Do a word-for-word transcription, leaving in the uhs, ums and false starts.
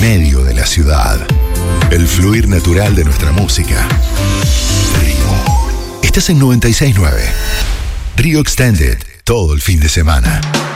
medio de la ciudad. El fluir natural de nuestra música. Río. Estás en noventa y seis punto nueve. Río Extended, todo el fin de semana.